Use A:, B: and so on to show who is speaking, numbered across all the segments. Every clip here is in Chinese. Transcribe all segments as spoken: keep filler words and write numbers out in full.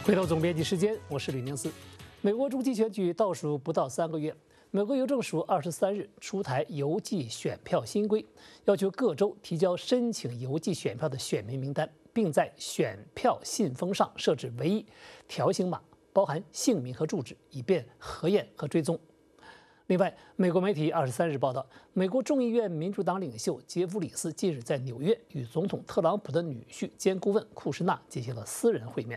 A: 回到总编辑时间，我是吕宁思。美国中期选举倒数不到三个月，美国邮政署二十三日出台邮寄选票新规，要求各州提交申请邮寄选票的选民名单，并在选票信封上设置唯一条形码，包含姓名和住址，以便核验和追踪。另外，美国媒体二十三日报道，美国众议院民主党领袖杰弗里斯近日在纽约与总统特朗普的女婿兼顾问库什纳进行了私人会面。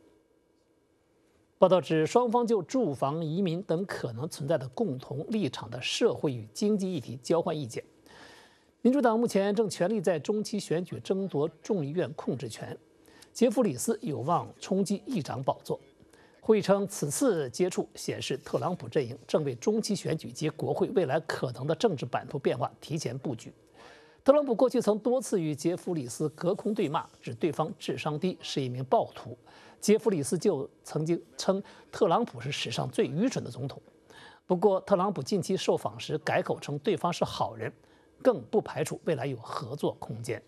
A: 报道指，双方就住房、移民等可能存在的共同立场的社会与经济议题交换意见。民主党目前正全力在中期选举争夺众议院控制权，杰弗里斯有望冲击议长宝座。会议称，此次接触显示特朗普阵营正为中期选举及国会未来可能的政治版图变化提前布局。特朗普过去曾多次与杰弗里斯隔空对骂，指对方智商低，是一名暴徒。杰弗里斯就曾经称特朗普是史上最愚蠢的总统。不过，特朗普近期受访时改口称对方是好人，更不排除未来有合作空间。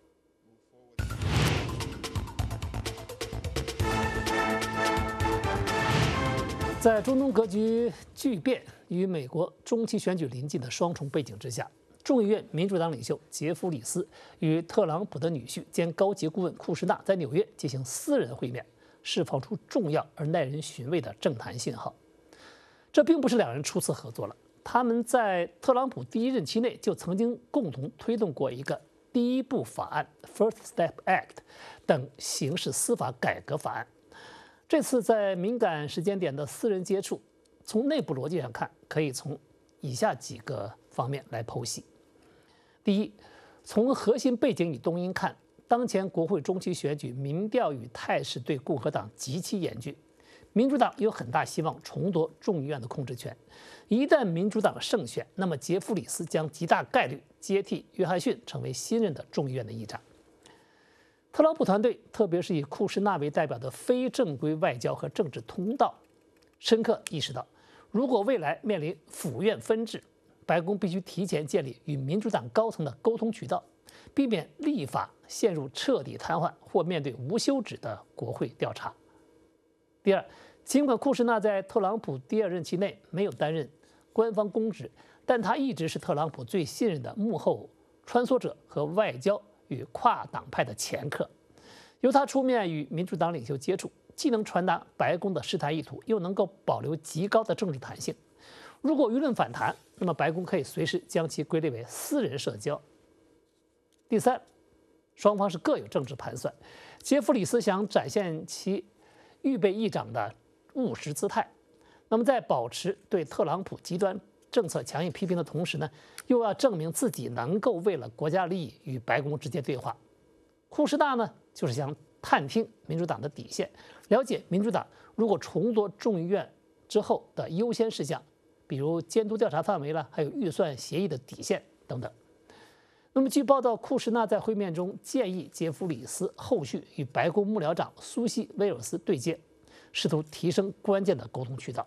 A: 在中东格局巨变与美国中期选举临近的双重背景之下，众议院民主党领袖杰弗里斯与特朗普的女婿兼高级顾问库什纳在纽约进行私人会面，释放出重要而耐人寻味的政坛信号。这并不是两人初次合作了，他们在特朗普第一任期内就曾经共同推动过一个第一步法案 （First Step Act） 等刑事司法改革法案。这次在敏感时间点的私人接触，从内部逻辑上看，可以从以下几个方面来剖析。第一，从核心背景与动因看，当前国会中期选举民调与态势对共和党极其严峻，民主党有很大希望重夺众议院的控制权。一旦民主党胜选，那么杰弗里斯将极大概率接替约翰逊成为新任的众议院的议长。特朗普团队，特别是以库什纳为代表的非正规外交和政治通道，深刻意识到，如果未来面临府院分治，白宫必须提前建立与民主党高层的沟通渠道，避免立法陷入彻底瘫痪或面对无休止的国会调查。第二，尽管库什纳在特朗普第二任期内没有担任官方公职，但他一直是特朗普最信任的幕后穿梭者和外交与跨党派的掮客。由他出面与民主党领袖接触，既能传达白宫的试探意图，又能够保留极高的政治弹性。如果舆论反弹，那么白宫可以随时将其归类为私人社交。第三，双方是各有政治盘算。杰弗里斯想展现其预备议长的务实姿态，那么在保持对特朗普极端政策强硬批评的同时呢，又要证明自己能够为了国家利益与白宫之间对话。库什纳呢，就是想探听民主党的底线，了解民主党如果重夺众议院之后的优先事项，比如监督调查范围了，还有预算协议的底线等等。那么据报道，库什纳在会面中建议杰弗里斯后续与白宫幕僚长苏西·威尔斯对接，试图提升关键的沟通渠道。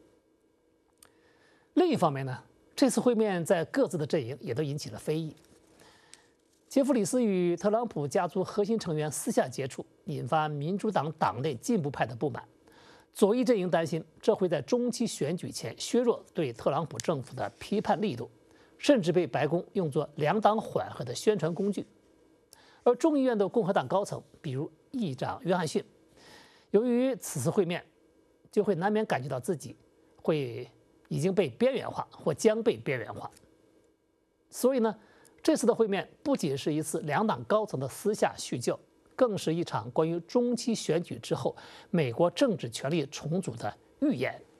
A: 另一方面呢，这次会面在各自的阵营也都引起了非议。杰弗里斯与特朗普家族核心成员私下接触，引发民主党党内进步派的不满。左翼阵营担心，这会在中期选举前削弱对特朗普政府的批判力度，甚至被白宫用作两党缓和的宣传工具。而众议院的共和党高层，比如议长约翰逊，由于此次会面，就会难免感觉到自己会已经被边缘化或将被边缘化。所以呢，这次的会面不仅是一次两党高层的私下叙旧，更是一场关于中期选举之后美国政治权力重组的预演。